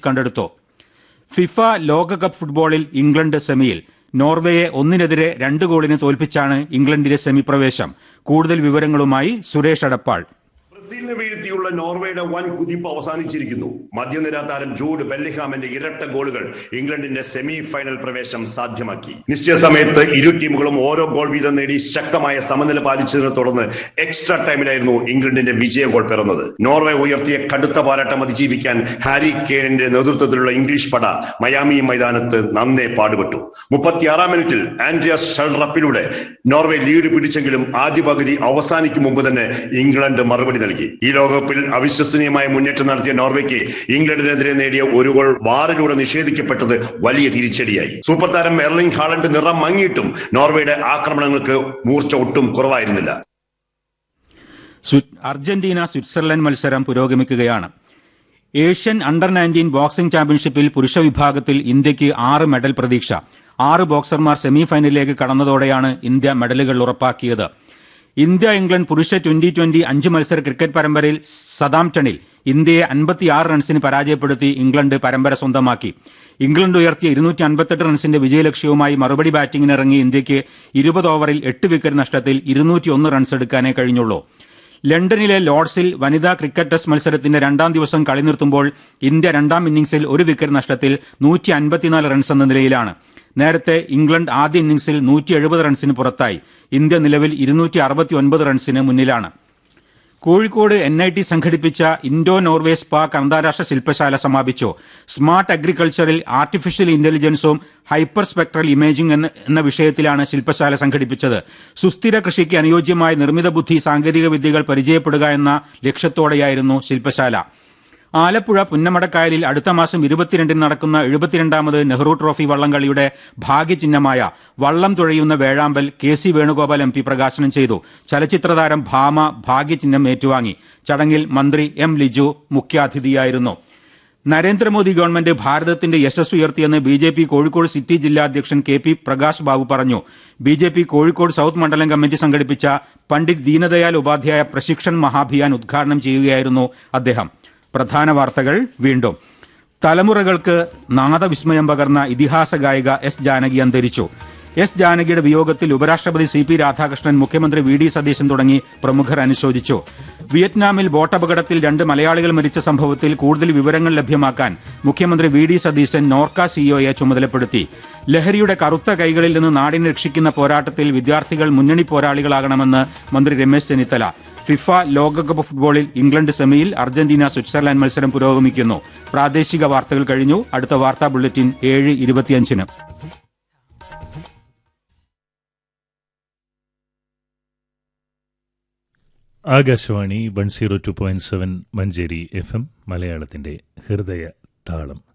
കണ്ടെടുത്തു. ഫിഫ ലോകകപ്പ് ഫുട്ബോളിൽ ഇംഗ്ലണ്ട് സെമിയിൽ. നോർവേയെ 1-2 ഗോളിന് തോൽപ്പിച്ചാണ് ഇംഗ്ലണ്ടിന്റെ സെമി പ്രവേശം. കൂടുതൽ വിവരങ്ങളുമായി സുരേഷ് അടപ്പാൾ. ബ്രസീലിനെ വീഴ്ത്തിയുള്ള നോർവേയുടെ വൻ കുതിപ്പ് അവസാനിച്ചിരിക്കുന്നു. മധ്യനിര താരം ജൂഡ് ബെല്ലിഹാമിന്റെ ഇരട്ട ഗോളുകൾ ഇംഗ്ലണ്ടിന്റെ സെമി ഫൈനൽ പ്രവേശം സാധ്യമാക്കി. നിശ്ചയ സമയത്ത് ഇരു ടീമുകളും ഓരോ ഗോൾ വീതം നേടി ശക്തമായ സമനില പാലിച്ചതിനെ തുടർന്ന് എക്സ്ട്രാ ടൈമിലായിരുന്നു ഇംഗ്ലണ്ടിന്റെ വിജയ ഗോൾ പിറന്നത്. നോർവേ ഉയർത്തിയ കടുത്ത പോരാട്ടം അതിജീവിക്കാൻ ഹാരി കെയ്നിന്റെ നേതൃത്വത്തിലുള്ള ഇംഗ്ലീഷ് പട മയാമി മൈതാനത്ത് നന്നേ പാടുപെട്ടു. 36-ാം മിനിറ്റിൽ ആൻഡ്രിയാസ് ഷെൽറപ്പിലൂടെ നോർവേ ലീഡ് പിടിച്ചെങ്കിലും ആദ്യ പകുതി അവസാനിക്കും മുമ്പ് തന്നെ ഇംഗ്ലണ്ട് മറുപടി നൽകി. ഈ ലോകകപ്പിൽ അവിശ്വസനീയമായ മുന്നേറ്റം നടത്തിയ നോർവേക്ക് ഇംഗ്ലണ്ടിനെതിരെ നേടിയ ഒരു ഗോൾ വാറിലൂടെ നിഷേധിക്കപ്പെട്ടത് വലിയ തിരിച്ചടിയായി. സൂപ്പർ താരം എർലിംഗ് ഹാലണ്ട് നിറം മങ്ങിയിട്ടും നോർവേയുടെ ആക്രമണങ്ങൾക്ക് മൂർച്ച ഒട്ടും കുറവായിരുന്നില്ല. അർജന്റീന സ്വിറ്റ്സർലൻഡ് മത്സരം പുരോഗമിക്കുകയാണ്. ഏഷ്യൻ അണ്ടർ-19 ബോക്സിംഗ് ചാമ്പ്യൻഷിപ്പിൽ പുരുഷ വിഭാഗത്തിൽ ഇന്ത്യക്ക് 6 മെഡൽ പ്രതീക്ഷ. 6 ബോക്സർമാർ സെമി ഫൈനലിലേക്ക് കടന്നതോടെയാണ് ഇന്ത്യ മെഡലുകൾ ഉറപ്പാക്കിയത്. ഇന്ത്യ ഇംഗ്ലണ്ട് പുരുഷ 20-20 5 മത്സര ക്രിക്കറ്റ് പരമ്പരയിൽ സതാംപ്ടണിൽ ഇന്ത്യയെ 56 റൺസിന് പരാജയപ്പെടുത്തി ഇംഗ്ലണ്ട് പരമ്പര സ്വന്തമാക്കി. ഇംഗ്ലണ്ട് ഉയർത്തിയ 258 റൺസിന്റെ വിജയലക്ഷ്യവുമായി മറുപടി ബാറ്റിംഗിനിറങ്ങി ഇന്ത്യക്ക് 20 ഓവറിൽ 8 വിക്കറ്റ് നഷ്ടത്തിൽ 201 റൺസ് എടുക്കാനേ കഴിഞ്ഞുള്ളൂ. ലണ്ടനിലെ ലോർഡ്സിൽ വനിതാ ക്രിക്കറ്റ് ടെസ്റ്റ് മത്സരത്തിന്റെ 2ാം ദിവസം കളി നിർത്തുമ്പോൾ ഇന്ത്യ 2ാം ഇന്നിംഗ്സിൽ 1 വിക്കറ്റ് നഷ്ടത്തിൽ 154 റൺസ് എന്ന നിലയിലാണ്. നേരത്തെ ഇംഗ്ലണ്ട് ആദ്യ ഇന്നിംഗ്സിൽ 170 റൺസിന് പുറത്തായി. ഇന്ത്യ നിലവിൽ 269 റൺസിന് മുന്നിലാണ്. കോഴിക്കോട് NIT സംഘടിപ്പിച്ച ഇൻഡോ നോർവേ സ്പാർക്ക് അന്താരാഷ്ട്ര ശില്പശാല സമാപിച്ചു. Smart അഗ്രികൾച്ചറിൽ artificial ഇന്റലിജൻസും hyper spectral imaging എന്ന വിഷയത്തിലാണ് ശില്പശാല സംഘടിപ്പിച്ചത്. സുസ്ഥിര കൃഷിക്ക് അനുയോജ്യമായ നിർമ്മിത ബുദ്ധി സാങ്കേതിക വിദ്യകൾ പരിചയപ്പെടുക എന്ന ലക്ഷ്യത്തോടെയായിരുന്നു ശില്പശാല. ആലപ്പുഴ പുന്നമടക്കായലിൽ അടുത്ത മാസം 22-ന് നടക്കുന്ന 72ാമത് നെഹ്റു ട്രോഫി വള്ളംകളിയുടെ ഭാഗ്യചിഹ്നമായ വള്ളം തുഴയുന്ന വേഴാമ്പൽ KC വേണുഗോപാൽ MP പ്രകാശനം ചെയ്തു. ചലച്ചിത്രതാരം ഭാമ ഭാഗ്യചിഹ്നം ഏറ്റുവാങ്ങി. ചടങ്ങിൽ മന്ത്രി M ലിജു മുഖ്യാതിഥിയായിരുന്നു. നരേന്ദ്രമോദി ഗവൺമെന്റ് ഭാരതത്തിന്റെ യശസ് ഉയർത്തിയെന്ന് BJP കോഴിക്കോട് സിറ്റി ജില്ലാ അധ്യക്ഷൻ KP പ്രകാശ് ബാബു പറഞ്ഞു. BJP കോഴിക്കോട് സൌത്ത് മണ്ഡലം കമ്മിറ്റി സംഘടിപ്പിച്ച പണ്ഡിറ്റ് ദീനദയാൽ ഉപാധ്യായ പ്രശിക്ഷൺ മഹാഭിയാൻ ഉദ്ഘാടനം ചെയ്യുകയായിരുന്നു അദ്ദേഹം. പ്രധാന വാർത്തകൾ വീണ്ടും. തലമുറകൾക്ക് നാദവിസ്മയം പകർന്ന ഇതിഹാസ ഗായിക S ജാനകി അന്തരിച്ചു. S ജാനകിയുടെ വിയോഗത്തിൽ ഉപരാഷ്ട്രപതി CP രാധാകൃഷ്ണൻ, മുഖ്യമന്ത്രി VD സതീശൻ തുടങ്ങി പ്രമുഖർ അനുശോചിച്ചു. വിയറ്റ്നാമിൽ ബോട്ടപകടത്തിൽ 2 മലയാളികൾ മരിച്ച സംഭവത്തിൽ കൂടുതൽ വിവരങ്ങൾ ലഭ്യമാക്കാൻ മുഖ്യമന്ത്രി VD സതീശൻ നോർക്ക CEOയെ ചുമതലപ്പെടുത്തി. ലഹരിയുടെ കറുത്ത കൈകളിൽ നിന്ന് നാടിനെ രക്ഷിക്കുന്ന പോരാട്ടത്തിൽ വിദ്യാർത്ഥികൾ മുന്നണി പോരാളികളാകണമെന്ന് മന്ത്രി രമേശ് ചെന്നിത്തല. ഫിഫ ലോകകപ്പ് ഫുട്ബോളിൽ ഇംഗ്ലണ്ട് സെമിയിൽ. അർജന്റീന സ്വിറ്റ്സർലൻഡ് മത്സരം പുരോഗമിക്കുന്നു. പ്രാദേശിക വാർത്തകൾ കഴിഞ്ഞു. അടുത്ത വാർത്താ ബുള്ളറ്റിൻ 7:25-ന്. ആകാശവാണി 102.7 മഞ്ചേരി FM മലയാളത്തിന്റെ ഹൃദയ താളം.